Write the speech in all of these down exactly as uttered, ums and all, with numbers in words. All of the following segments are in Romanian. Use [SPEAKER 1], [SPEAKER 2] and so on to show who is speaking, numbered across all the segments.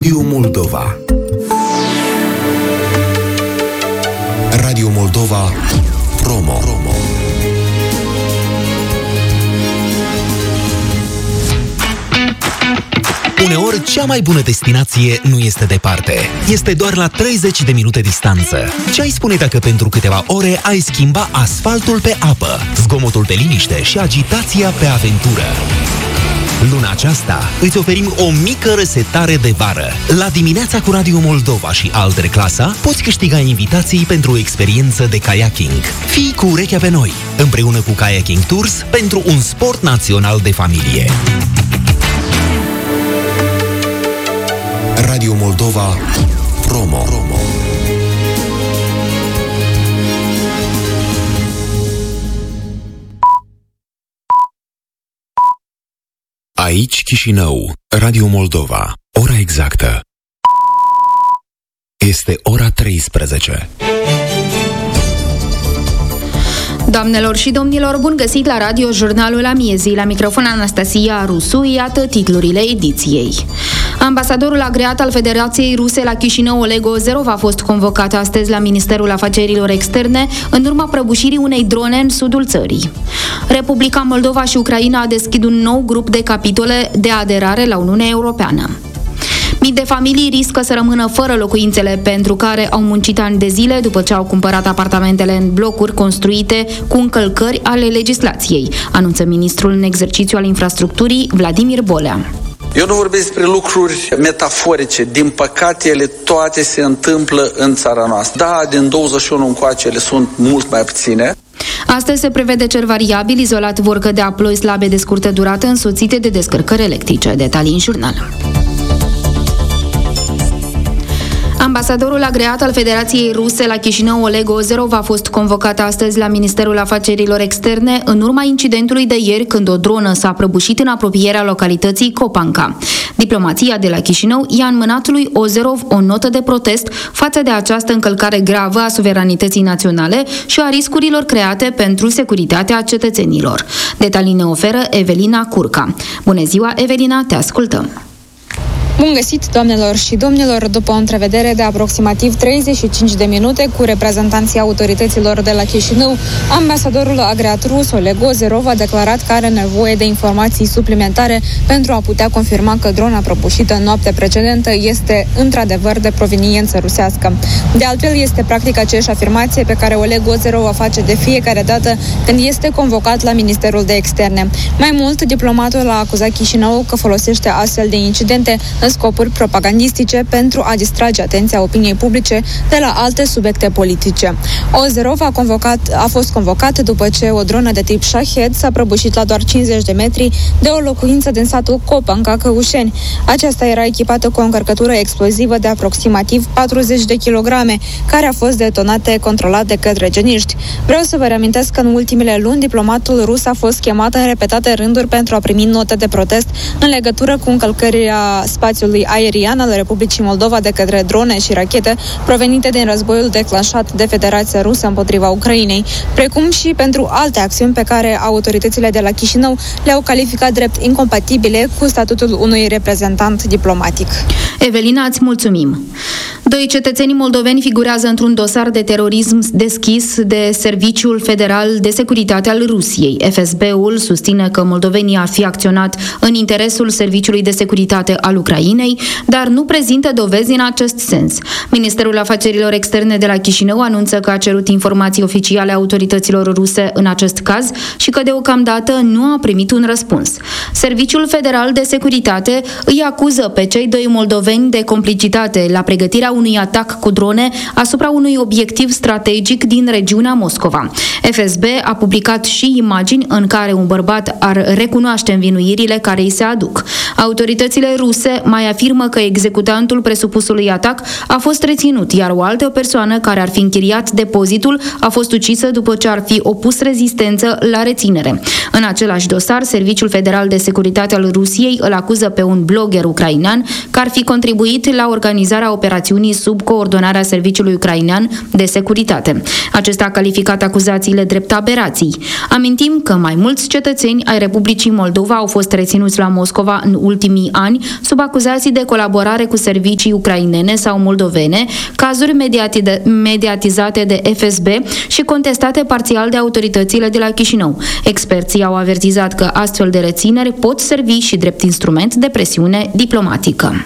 [SPEAKER 1] Radio Moldova. Radio Moldova Promo. Promo. Uneori, cea mai bună destinație nu este departe. Este doar la treizeci de minute distanță. Ce ai spune dacă pentru câteva ore ai schimba asfaltul pe apă, zgomotul pe liniște și agitația pe aventură? Luna aceasta îți oferim o mică resetare de vară. La Dimineața cu Radio Moldova și Alterclasa poți câștiga invitații pentru o experiență de kayaking. Fii cu urechea pe noi, împreună cu Kayaking Tours, pentru un sport național de familie. Radio Moldova Promo. Promo. Aici Chișinău, Radio Moldova. Ora exactă este ora treisprezece.
[SPEAKER 2] Doamnelor și domnilor, bun găsit la Radio Jurnalul Amiezii. La microfon Anastasia Rusu, iată titlurile ediției. Ambasadorul agreat al Federației Ruse la Chișinău, Oleg Ozerov, a fost convocat astăzi la Ministerul Afacerilor Externe în urma prăbușirii unei drone în sudul țării. Republica Moldova și Ucraina deschid un nou grup de capitole de aderare la Uniunea Europeană. Mii de familii riscă să rămână fără locuințele pentru care au muncit ani de zile după ce au cumpărat apartamentele în blocuri construite cu încălcări ale legislației, anunță ministrul în exercițiu al infrastructurii Vladimir Bolea.
[SPEAKER 3] Eu nu vorbesc despre lucruri metaforice. Din păcate, ele toate se întâmplă în țara noastră. Da, din douăzeci și unu încoace ele sunt mult mai puține.
[SPEAKER 2] Astăzi se prevede cer variabil, izolat vor cădea ploi slabe de scurtă durată însoțite de descărcări electrice. Detalii în jurnal. Ambasadorul agreat al Federației Ruse la Chișinău, Oleg Ozerov, a fost convocat astăzi la Ministerul Afacerilor Externe în urma incidentului de ieri, când o dronă s-a prăbușit în apropierea localității Copanca. Diplomația de la Chișinău i-a înmânat lui Ozerov o notă de protest față de această încălcare gravă a suveranității naționale și a riscurilor create pentru securitatea cetățenilor. Detalii ne oferă Evelina Curca. Bună ziua, Evelina, te ascultăm!
[SPEAKER 4] Bun găsit, doamnelor și domnilor! După o întrevedere de aproximativ treizeci și cinci de minute cu reprezentanții autorităților de la Chișinău, ambasadorul agreat rus Oleg Ozerov a declarat că are nevoie de informații suplimentare pentru a putea confirma că drona prăbușită în noaptea precedentă este într-adevăr de proveniență rusească. De altfel, este practic aceeași afirmație pe care Oleg Ozerov o face de fiecare dată când este convocat la Ministerul de Externe. Mai mult, diplomatul a acuzat Chișinău că folosește astfel de incidente în scopuri propagandistice pentru a distrage atenția opiniei publice de la alte subiecte politice. Ozerov a, convocat, a fost convocat după ce o dronă de tip Shahed s-a prăbușit la doar cincizeci de metri de o locuință din satul Copanca, Căușeni. Aceasta era echipată cu o încărcătură explozivă de aproximativ patruzeci de kilograme, care a fost detonată controlat de către geniști. Vreau să vă reamintesc că în ultimele luni diplomatul rus a fost chemat în repetate rânduri pentru a primi note de protest în legătură cu încălcările spațiului aerian al Republicii Moldova de către drone și rachete provenite din războiul declanșat de Federația Rusă împotriva Ucrainei, precum și pentru alte acțiuni pe care autoritățile de la Chișinău le-au calificat drept incompatibile cu statutul unui reprezentant diplomatic.
[SPEAKER 2] Evelina, îți mulțumim! Doi cetățeni moldoveni figurează într-un dosar de terorism deschis de Serviciul Federal de Securitate al Rusiei. F S B-ul susține că moldovenii ar fi acționat în interesul Serviciului de Securitate al Ucrainei, dar nu prezintă dovezi în acest sens. Ministerul Afacerilor Externe de la Chișinău anunță că a cerut informații oficiale autorităților ruse în acest caz și că deocamdată nu a primit un răspuns. Serviciul Federal de Securitate îi acuză pe cei doi moldoveni de complicitate la pregătirea unui atac cu drone asupra unui obiectiv strategic din regiunea Moscova. F S B a publicat și imagini în care un bărbat ar recunoaște învinuirile care îi se aduc. Autoritățile ruse mai afirmă că executantul presupusului atac a fost reținut, iar o altă persoană care ar fi închiriat depozitul a fost ucisă după ce ar fi opus rezistență la reținere. În același dosar, Serviciul Federal de Securitate al Rusiei îl acuză pe un blogger ucrainean că ar fi contribuit la organizarea operațiunii cetățenii sub coordonarea Serviciului Ucrainean de Securitate. Acesta a calificat acuzațiile drept aberații. Amintim că mai mulți cetățeni ai Republicii Moldova au fost reținuți la Moscova în ultimii ani sub acuzații de colaborare cu servicii ucrainene sau moldovene, cazuri mediati- mediatizate de F S B și contestate parțial de autoritățile de la Chișinău. Experții au avertizat că astfel de rețineri pot servi și drept instrument de presiune diplomatică.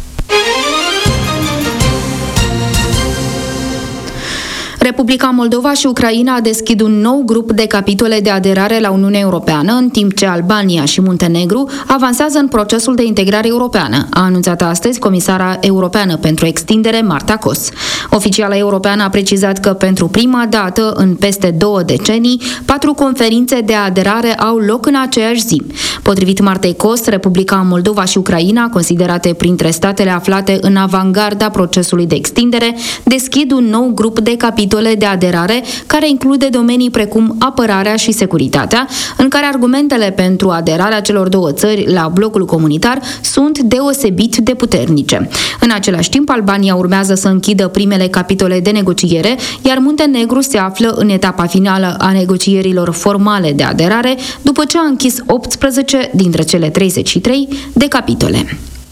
[SPEAKER 2] Republica Moldova și Ucraina deschid un nou grup de capitole de aderare la Uniunea Europeană, în timp ce Albania și Muntenegru avansează în procesul de integrare europeană, a anunțat astăzi Comisara Europeană pentru Extindere, Marta Kos. Oficiala europeană a precizat că pentru prima dată în peste două decenii, patru conferințe de aderare au loc în aceeași zi. Potrivit Martei Kos, Republica Moldova și Ucraina, considerate printre statele aflate în avangarda procesului de extindere, deschid un nou grup de capitole de aderare, care include domenii precum apărarea și securitatea, în care argumentele pentru aderarea celor două țări la blocul comunitar sunt deosebit de puternice. În același timp, Albania urmează să închidă primele capitole de negociere, iar Muntenegru se află în etapa finală a negocierilor formale de aderare, după ce a închis optsprezece dintre cele treizeci și trei de capitole.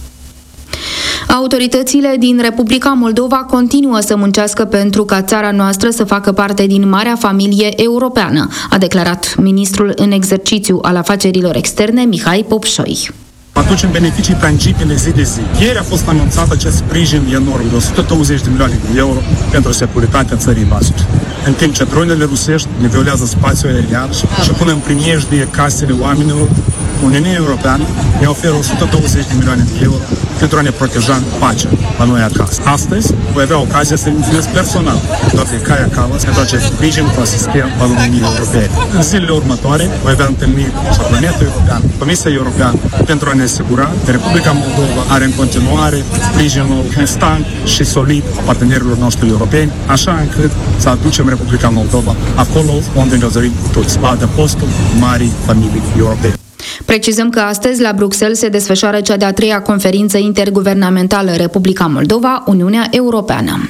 [SPEAKER 2] Autoritățile din Republica Moldova continuă să muncească pentru ca țara noastră să facă parte din marea familie europeană, a declarat ministrul în exercițiu al afacerilor externe, Mihai Popșoi.
[SPEAKER 5] Aducem beneficii tangibile zi de zi. Ieri a fost anunțat acest sprijin enorm de o sută douăzeci de milioane de euro pentru securitatea țării noastre. În timp ce dronele rusești ne violează spațiul aerian și pun în primejdie casele oamenilor, Uniunea Europeană ne oferă o sută douăzeci de milioane de euro pentru a ne proteja pacea la noi acasă. Astăzi voi avea ocazia să mulțumesc personal doamnei Kaja Kallas pentru acest sprijin consistent al Uniunii Europene. În zilele următoare voi avea întâlniri cu Parlamentul European, Comisia Europeană, pentru a ne asigura că Republica Moldova are în continuare sprijinul constant și solid a partenerilor noștri europeni, așa încât să aducem Republica Moldova acolo unde ne dorim cu toți, la adăpostul marii familii europene.
[SPEAKER 2] Precizăm că astăzi la Bruxelles se desfășoară cea de-a treia conferință interguvernamentală Republica Moldova, Uniunea Europeană.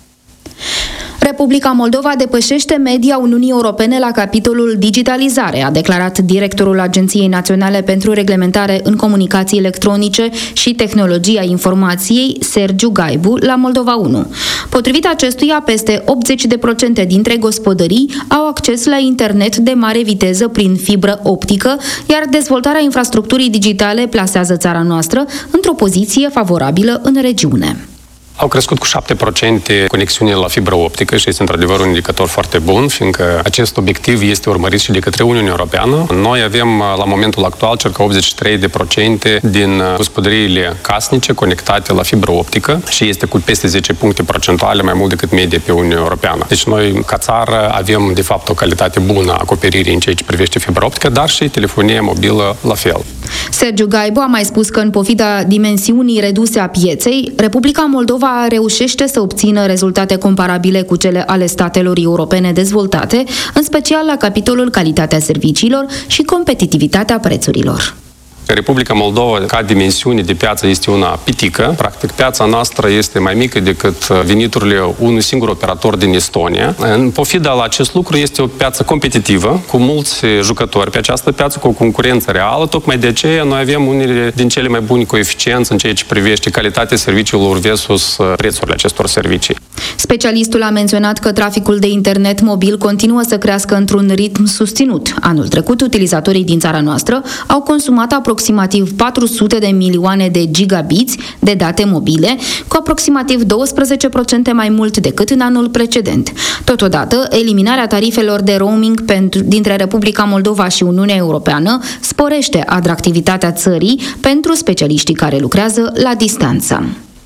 [SPEAKER 2] Republica Moldova depășește media Uniunii Europene la capitolul digitalizare, a declarat directorul Agenției Naționale pentru Reglementare în Comunicații Electronice și Tehnologia Informației, Sergiu Gaibu, la Moldova unu. Potrivit acestuia, peste optzeci la sută dintre gospodării au acces la internet de mare viteză prin fibră optică, iar dezvoltarea infrastructurii digitale plasează țara noastră într-o poziție favorabilă în regiune.
[SPEAKER 6] Au crescut cu șapte la sută conexiunile la fibră optică și este într-adevăr un indicator foarte bun, fiindcă acest obiectiv este urmărit și de către Uniunea Europeană. Noi avem la momentul actual circa optzeci și trei la sută din gospodăriile casnice conectate la fibră optică și este cu peste zece puncte procentuale mai mult decât media pe Uniunea Europeană. Deci noi, ca țară, avem de fapt o calitate bună a acoperirii în ceea ce privește fibră optică, dar și telefonie mobilă la fel.
[SPEAKER 2] Sergiu Gaibu a mai spus că în pofida dimensiunii reduse a pieței, Republica Moldova reușește să obțină rezultate comparabile cu cele ale statelor europene dezvoltate, în special la capitolul calitatea serviciilor și competitivitatea prețurilor.
[SPEAKER 6] Republica Moldova, ca dimensiune de piață, este una pitică. Practic, piața noastră este mai mică decât veniturile unui singur operator din Estonia. În pofida la acest lucru, este o piață competitivă, cu mulți jucători pe această piață, cu o concurență reală. Tocmai de aceea, noi avem unele din cele mai bune coeficienți în ceea ce privește calitatea serviciilor versus prețurile acestor servicii.
[SPEAKER 2] Specialistul a menționat că traficul de internet mobil continuă să crească într-un ritm susținut. Anul trecut, utilizatorii din țara noastră au consumat aproximativ patru sute de milioane de gigabiți de date mobile, cu aproximativ douăsprezece la sută mai mult decât în anul precedent. Totodată, eliminarea tarifelor de roaming pentru, dintre Republica Moldova și Uniunea Europeană sporește atractivitatea țării pentru specialiștii care lucrează la distanță.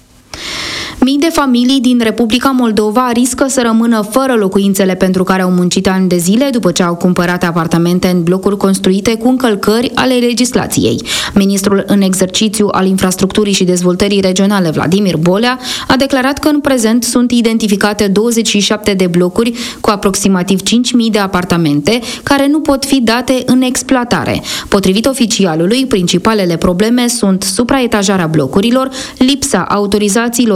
[SPEAKER 2] Mii de familii din Republica Moldova riscă să rămână fără locuințele pentru care au muncit ani de zile după ce au cumpărat apartamente în blocuri construite cu încălcări ale legislației. Ministrul în exercițiu al Infrastructurii și Dezvoltării Regionale, Vladimir Bolea, a declarat că în prezent sunt identificate douăzeci și șapte de blocuri cu aproximativ cinci mii de apartamente care nu pot fi date în exploatare. Potrivit oficialului, principalele probleme sunt supraetajarea blocurilor, lipsa autorizațiilor sau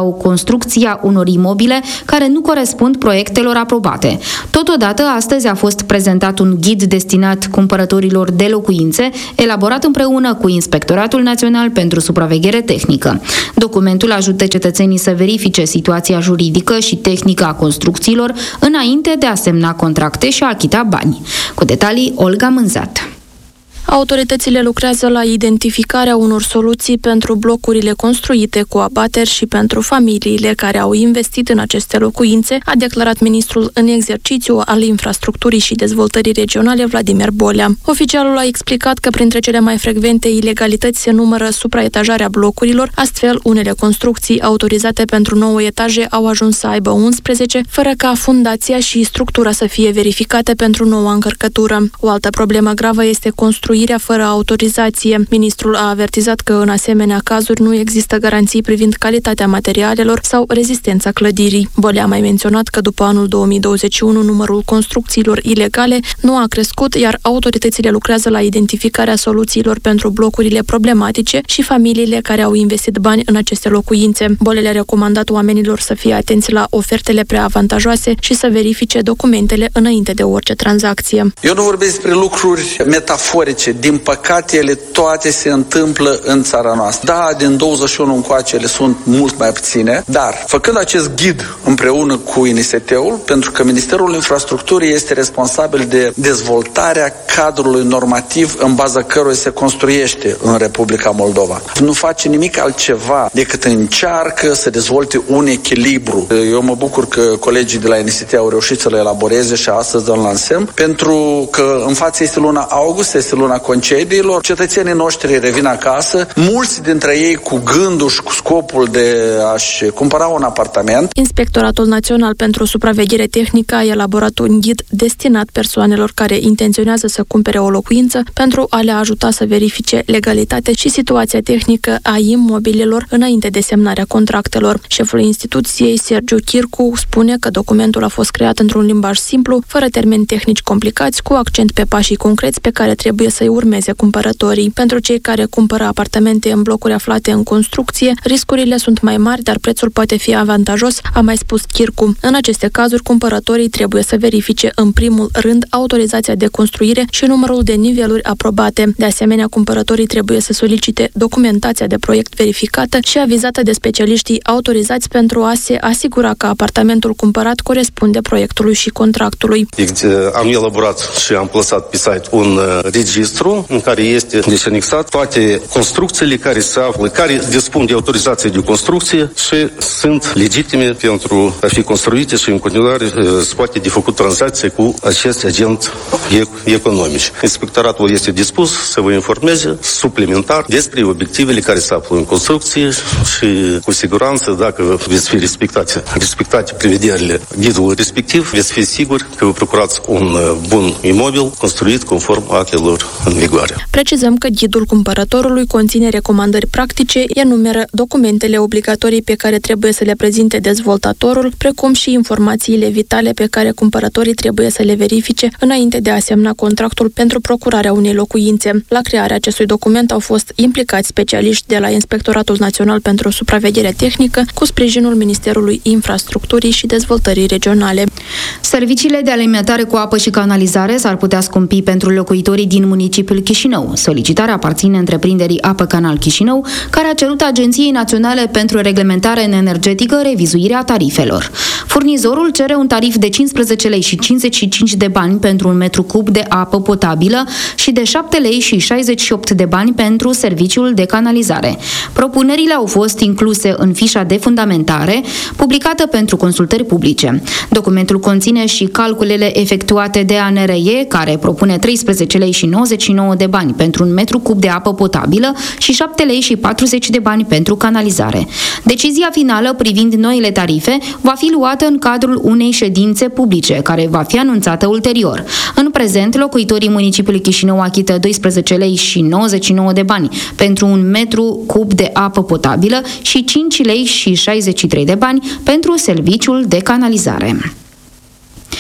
[SPEAKER 2] sau construcția unor imobile care nu corespund proiectelor aprobate. Totodată, astăzi a fost prezentat un ghid destinat cumpărătorilor de locuințe, elaborat împreună cu Inspectoratul Național pentru Supraveghere Tehnică. Documentul ajută cetățenii să verifice situația juridică și tehnică a construcțiilor înainte de a semna contracte și a achita bani. Cu detalii, Olga Mânzat.
[SPEAKER 7] Autoritățile lucrează la identificarea unor soluții pentru blocurile construite cu abateri și pentru familiile care au investit în aceste locuințe, a declarat ministrul în exercițiu al Infrastructurii și Dezvoltării Regionale, Vladimir Bolea. Oficialul a explicat că printre cele mai frecvente ilegalități se numără supraetajarea blocurilor, astfel unele construcții autorizate pentru nouă etaje au ajuns să aibă unsprezece, fără ca fundația și structura să fie verificate pentru noua încărcătură. O altă problemă gravă este construirea fără autorizație. Ministrul a avertizat că în asemenea cazuri nu există garanții privind calitatea materialelor sau rezistența clădirii. Bolea a mai menționat că după anul două mii douăzeci și unu numărul construcțiilor ilegale nu a crescut, iar autoritățile lucrează la identificarea soluțiilor pentru blocurile problematice și familiile care au investit bani în aceste locuințe. Bolea le-a recomandat oamenilor să fie atenți la ofertele prea avantajoase și să verifice documentele înainte de orice tranzacție.
[SPEAKER 3] Eu nu vorbesc despre lucruri metaforice. Din păcate, ele toate se întâmplă în țara noastră. Da, din douăzeci și unu încoace ele sunt mult mai puține, dar făcând acest ghid împreună cu I N S T-ul, pentru că Ministerul Infrastructurii este responsabil de dezvoltarea cadrului normativ în baza căruia se construiește în Republica Moldova. Nu face nimic altceva decât încearcă să dezvolte un echilibru. Eu mă bucur că colegii de la I N S T au reușit să le elaboreze și astăzi îl lansăm, pentru că în față este luna august, este luna concediilor, cetățenii noștri revin acasă, mulți dintre ei cu gândul și cu scopul de a-și cumpăra un apartament.
[SPEAKER 7] Inspectoratul Național pentru Supraveghere Tehnică a elaborat un ghid destinat persoanelor care intenționează să cumpere o locuință pentru a le ajuta să verifice legalitatea și situația tehnică a imobilelor înainte de semnarea contractelor. Șeful instituției, Sergiu Chircu, spune că documentul a fost creat într-un limbaj simplu, fără termeni tehnici complicați, cu accent pe pașii concreți pe care trebuie să-i urmeze cumpărătorii. Pentru cei care cumpără apartamente în blocuri aflate în construcție, riscurile sunt mai mari, dar prețul poate fi avantajos, a mai spus Chircu. În aceste cazuri, cumpărătorii trebuie să verifice în primul rând autorizația de construire și numărul de niveluri aprobate. De asemenea, cumpărătorii trebuie să solicite documentația de proiect verificată și avizată de specialiștii autorizați pentru a se asigura că apartamentul cumpărat corespunde proiectului și contractului.
[SPEAKER 8] Am elaborat și am plasat pe site un registru în care este deci anexat toate construcțiile care se află, care dispun de autorizație de construcție și sunt legitime pentru a fi construite și în continuare se poate de făcut tranzacție cu acest agent economic. Inspectoratul este dispus să vă informeze suplimentar despre obiectivele care se află în construcție și cu siguranță dacă veți fi respectate, respectate prevederile ghidului respectiv, veți fi siguri că vă procurați un bun imobil construit conform actelor în vigoare.
[SPEAKER 7] Precizăm că ghidul cumpărătorului conține recomandări practice, enumeră documentele obligatorii pe care trebuie să le prezinte dezvoltatorul, precum și informațiile vitale pe care cumpărătorii trebuie să le verifice înainte de a semna contractul pentru procurarea unei locuințe. La crearea acestui document au fost implicați specialiști de la Inspectoratul Național pentru Supraveghere Tehnică cu sprijinul Ministerului Infrastructurii și Dezvoltării Regionale.
[SPEAKER 2] Serviciile de alimentare cu apă și canalizare s-ar putea scumpi pentru locuitorii din municipiul Chișinău. Solicitarea aparține întreprinderii Apă Canal Chișinău, care a cerut Agenției Naționale pentru Reglementare Energetică revizuirea tarifelor. Furnizorul cere un tarif de cincisprezece lei și cincizeci și cinci de bani pentru un metru cub de apă potabilă și de șapte lei și șaizeci și opt de bani pentru serviciul de canalizare. Propunerile au fost incluse în fișa de fundamentare, publicată pentru consultări publice. Documentul conține și calculele efectuate de A N R E, care propune treisprezece lei și nouăzeci și nouă de bani pentru un metru cub de apă potabilă și șapte lei și patruzeci de bani pentru canalizare. Decizia finală privind noile tarife va fi luată în cadrul unei ședințe publice, care va fi anunțată ulterior. În prezent, locuitorii municipiului Chișinău achită doisprezece lei și nouăzeci și nouă de bani pentru un metru cub de apă potabilă și cinci lei și șaizeci și trei de bani pentru serviciul de canalizare.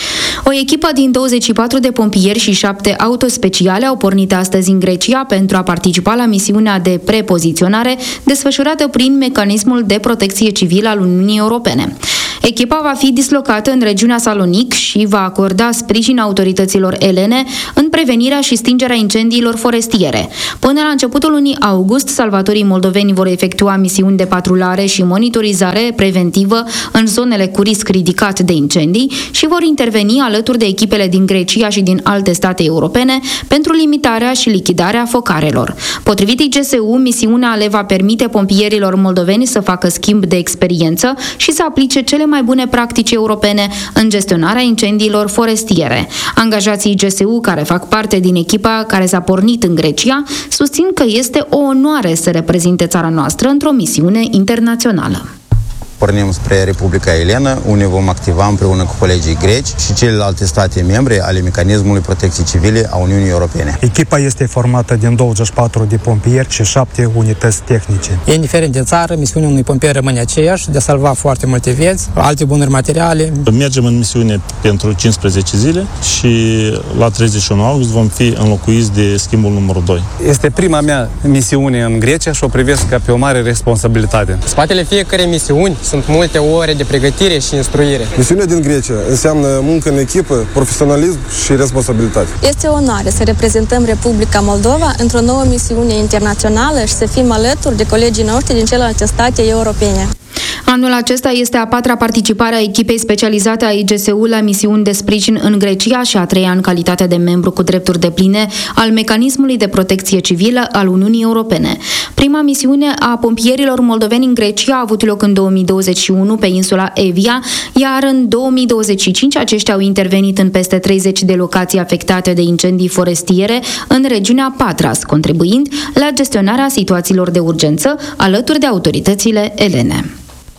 [SPEAKER 2] O echipă din douăzeci și patru de pompieri și șapte autospeciale au pornit astăzi în Grecia pentru a participa la misiunea de prepoziționare desfășurată prin mecanismul de protecție civilă al Uniunii Europene. Echipa va fi dislocată în regiunea Salonic și va acorda sprijin autorităților elene în prevenirea și stingerea incendiilor forestiere. Până la începutul lunii august, salvatorii moldoveni vor efectua misiuni de patrulare și monitorizare preventivă în zonele cu risc ridicat de incendii și vor interveni alături de echipele din Grecia și din alte state europene pentru limitarea și lichidarea focarelor. Potrivit I G S U, misiunea le va permite pompierilor moldoveni să facă schimb de experiență și să aplice cele mai bune practici europene în gestionarea incendiilor forestiere. Angajații I G S U care fac parte din echipa care s-a pornit în Grecia susțin că este o onoare să reprezinte țara noastră într-o misiune internațională.
[SPEAKER 9] Pornim spre Republica Elenă, unde vom activa împreună cu colegii greci și celelalte state membre ale mecanismului protecției civile a Uniunii Europene.
[SPEAKER 5] Echipa este formată din douăzeci și patru de pompieri și șapte unități tehnice.
[SPEAKER 10] Indiferent de țară, misiunea unui pompier rămâne aceeași, de a salva foarte multe vieți, alte bunuri materiale.
[SPEAKER 5] Mergem în misiune pentru cincisprezece zile și la treizeci și unu august vom fi înlocuiți de schimbul numărul doi.
[SPEAKER 11] Este prima mea misiune în Grecia și o privesc ca pe o mare responsabilitate.
[SPEAKER 10] În spatele fiecărei misiuni sunt multe ore de pregătire și instruire.
[SPEAKER 12] Misiunea din Grecia înseamnă muncă în echipă, profesionalism și responsabilitate.
[SPEAKER 13] Este o onoare să reprezentăm Republica Moldova într-o nouă misiune internațională și să fim alături de colegii noștri din celelalte state europene.
[SPEAKER 2] Anul acesta este a patra participare a echipei specializate a I G S U la misiuni de sprijin în Grecia și a treia în calitate de membru cu drepturi depline al mecanismului de protecție civilă al Uniunii Europene. Prima misiune a pompierilor moldoveni în Grecia a avut loc în două mii douăzeci și unu pe insula Evia, iar în două mii douăzeci și cinci aceștia au intervenit în peste treizeci de locații afectate de incendii forestiere în regiunea Patras, contribuind la gestionarea situațiilor de urgență alături de autoritățile elene.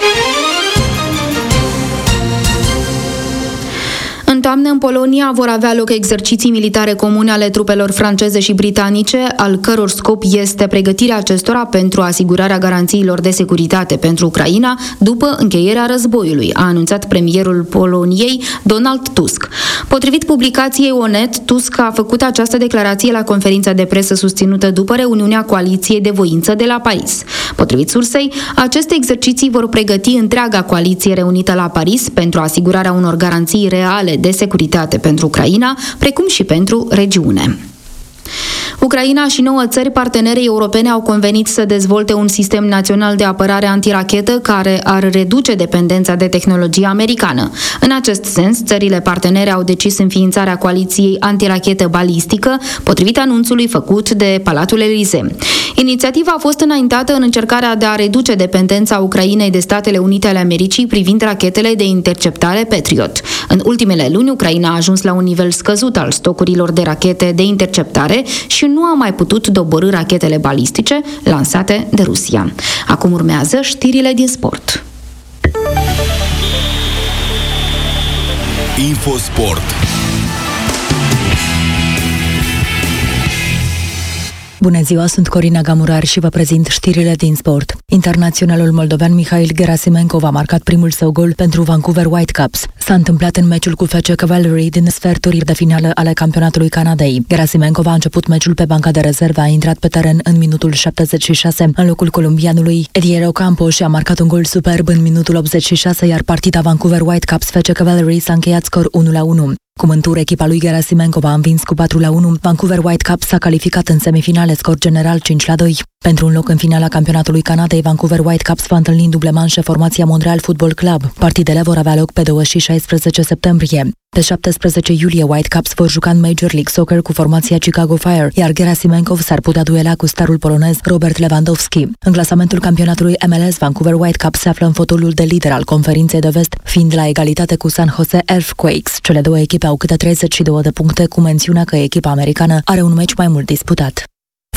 [SPEAKER 2] În toamnă, în Polonia, vor avea loc exerciții militare comune ale trupelor franceze și britanice, al căror scop este pregătirea acestora pentru asigurarea garanțiilor de securitate pentru Ucraina după încheierea războiului, a anunțat premierul Poloniei, Donald Tusk. Potrivit publicației Onet, Tusk a făcut această declarație la conferința de presă susținută după reuniunea coaliției de voință de la Paris. Potrivit sursei, aceste exerciții vor pregăti întreaga coaliție reunită la Paris pentru asigurarea unor garanții reale de securitate pentru Ucraina, precum și pentru regiune. Ucraina și nouă țări partenere europene au convenit să dezvolte un sistem național de apărare antirachetă care ar reduce dependența de tehnologia americană. În acest sens, țările partenere au decis înființarea coaliției antirachetă balistică, potrivit anunțului făcut de Palatul Elisee. Inițiativa a fost înaintată în încercarea de a reduce dependența Ucrainei de Statele Unite ale Americii privind rachetele de interceptare Patriot. În ultimele luni, Ucraina a ajuns la un nivel scăzut al stocurilor de rachete de interceptare și nu a mai putut doborî rachetele balistice lansate de Rusia. Acum urmează știrile din sport.
[SPEAKER 1] Infosport.
[SPEAKER 14] Bună ziua, sunt Corina Gamurar și vă prezint știrile din sport. Internaționalul moldovean Mihail Gerasimenkov a marcat primul său gol pentru Vancouver Whitecaps. S-a întâmplat în meciul cu F C Cavalry din sferturi de finală ale campionatului Canadei. Gerasimenkov a început meciul pe banca de rezervă, a intrat pe teren în minutul șaptezeci și șase în locul colombianului Ediero Campo și a marcat un gol superb în minutul optzeci și șase, iar partida Vancouver Whitecaps F C Cavalry s-a încheiat scor unu la unu. Cu mântur, echipa lui Gerasimenkov a învins cu patru la unu. Vancouver Whitecaps s-a calificat în semifinale, scor general cinci la doi. Pentru un loc în finala campionatului Canadei, Vancouver Whitecaps va întâlni în duble manșe formația Montreal Football Club. Partidele vor avea loc pe două și șaisprezece septembrie. Pe șaptesprezece iulie, Whitecaps vor juca în Major League Soccer cu formația Chicago Fire, iar Gerasimenkov s-ar putea duela cu starul polonez Robert Lewandowski. În clasamentul campionatului M L S, Vancouver Whitecaps se află în fotolul de lider al conferinței de vest, fiind la egalitate cu San Jose Earthquakes. Cele două echipe au câte treizeci și două de puncte, cu mențiunea că echipa americană are un meci mai mult disputat.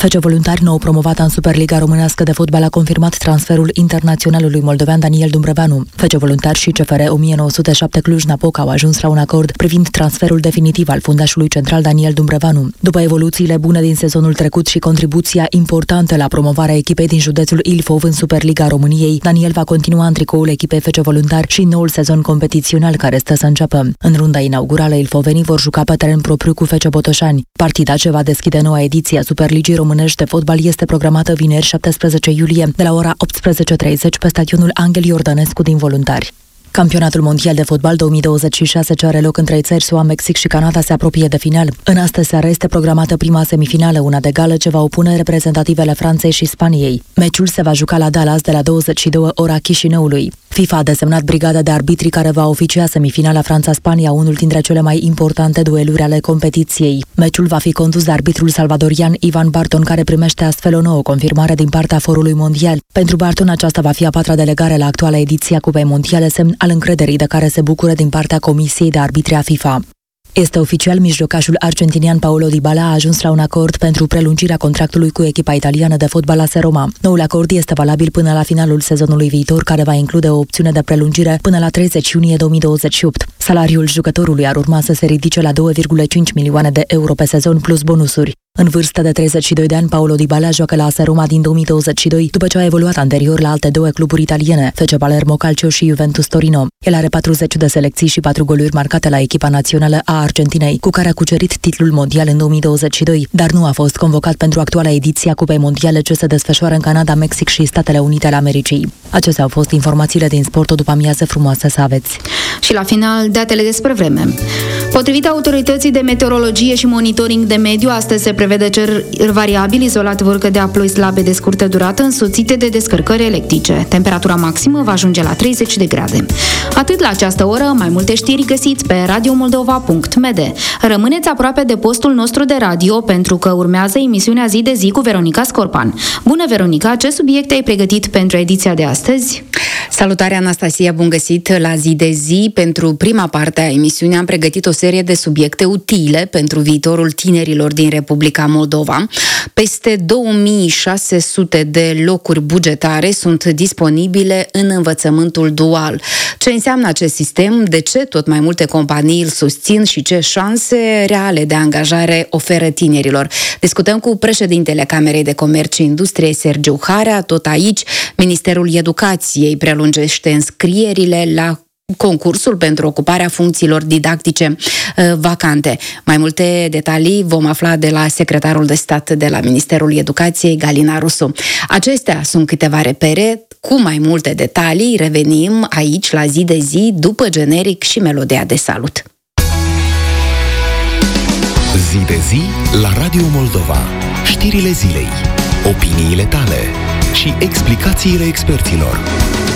[SPEAKER 14] F C Voluntari, nou promovat în Superliga Românească de Fotbal, a confirmat transferul internaționalului moldovean Daniel Dumbrăveanu. F C Voluntari și C F R o mie nouă sute șapte Cluj-Napoca au ajuns la un acord privind transferul definitiv al fundașului central Daniel Dumbrăveanu. După evoluțiile bune din sezonul trecut și contribuția importantă la promovarea echipei din județul Ilfov în Superliga României, Daniel va continua în tricoul echipei F C Voluntari și noul sezon competițional care stă să înceapă. În runda inaugurală, ilfovenii vor juca pe teren propriu cu F C Botoșani. Partida ce va deschide noua ediție a Superligii Românești de Fotbal este programată vineri șaptesprezece iulie de la ora optsprezece treizeci pe stadionul Angel Iordănescu din Voluntari. Campionatul mondial de fotbal două mii douăzeci și șase ce are loc în trei țări, S U A, Mexic și Canada, se apropie de final. În astă seară este programată prima semifinală, una de gală ce va opune reprezentativele Franței și Spaniei. Meciul se va juca la Dallas de la douăzeci și două ora Chișinăului. FIFA a desemnat brigada de arbitri care va oficia semifinala Franța-Spania, unul dintre cele mai importante dueluri ale competiției. Meciul va fi condus de arbitrul salvadorian Ivan Barton, care primește astfel o nouă confirmare din partea Forului Mondial. Pentru Barton, aceasta va fi a patra delegare la actuala ediție a Cupei Mondiale, semn al încrederii de care se bucură din partea Comisiei de Arbitri a FIFA. Este oficial, mijlocașul argentinian Paulo Dybala a ajuns la un acord pentru prelungirea contractului cu echipa italiană de fotbal A S Roma. Noul acord este valabil până la finalul sezonului viitor, care va include o opțiune de prelungire până la treizeci iunie două mii douăzeci și opt. Salariul jucătorului ar urma să se ridice la două virgulă cinci milioane de euro pe sezon plus bonusuri. În vârstă de treizeci și doi de ani, Paulo Dybala joacă la A S Roma din două mii douăzeci și doi, după ce a evoluat anterior la alte două cluburi italiene, F C Palermo Calcio și Juventus Torino. El are patruzeci de selecții și patru goluri marcate la echipa națională a Argentinei, cu care a cucerit titlul mondial în două mii douăzeci și doi, dar nu a fost convocat pentru actuala ediție a Cupei Mondiale ce se desfășoară în Canada, Mexic și Statele Unite ale Americii. Acestea au fost informațiile din sport. O după amiază frumoasă să aveți.
[SPEAKER 2] Și la final, datele despre vreme. Potrivit Autorității de Meteorologie și Monitoring de Mediu, astăzi se prevede cer variabil, izolat vor cădea ploi slabe de scurtă durată, însoțite de descărcări electrice. Temperatura maximă va ajunge la treizeci de grade. Atât la această oră, mai multe știri găsiți pe radio moldova punct m d. Rămâneți aproape de postul nostru de radio pentru că urmează emisiunea Zi de Zi cu Veronica Scorpan. Bună, Veronica, ce subiecte ai pregătit pentru ediția de astăzi?
[SPEAKER 15] Salutare, Anastasia, bun găsit la Zi de Zi. Pentru prima parte a emisiunii am pregătit o serie de subiecte utile pentru viitorul tinerilor din Republica Moldova. Peste două mii șase sute de locuri bugetare sunt disponibile în învățământul dual. Ce înseamnă acest sistem, de ce tot mai multe companii îl susțin și ce șanse reale de angajare oferă tinerilor? Discutăm cu președintele Camerei de Comerț și Industrie, Sergiu Harea. Tot aici, Ministerul Educației prelungește înscrierile la concursul pentru ocuparea funcțiilor didactice uh, vacante. Mai multe detalii vom afla de la secretarul de stat de la Ministerul Educației, Galina Rusu. Acestea sunt câteva repere. Cu mai multe detalii revenim aici la Zi de Zi după generic și melodia de salut.
[SPEAKER 1] Zi de Zi la Radio Moldova. Știrile zilei, opiniile tale și explicațiile experților.